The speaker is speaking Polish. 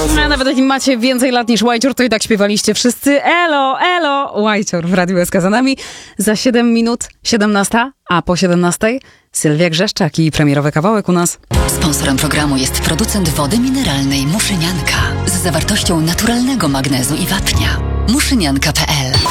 Nawet jeśli macie więcej lat niż Łajcior, to i tak śpiewaliście wszyscy elo, elo, Łajcior w Radiu SK za nami. Za 7 minut 17, a po 17 Sylwia Grzeszczak i premierowy kawałek u nas. Sponsorem programu jest producent wody mineralnej Muszynianka z zawartością naturalnego magnezu i wapnia. Muszynianka.pl